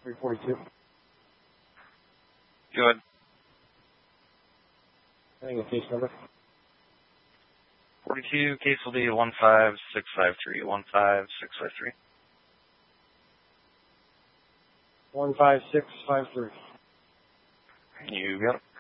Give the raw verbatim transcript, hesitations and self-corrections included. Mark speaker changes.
Speaker 1: three forty-two.
Speaker 2: Go ahead.
Speaker 1: I think a case number.
Speaker 2: forty-two, case will be one five six five three. one five six five three.
Speaker 1: one five six five three.
Speaker 2: You got it.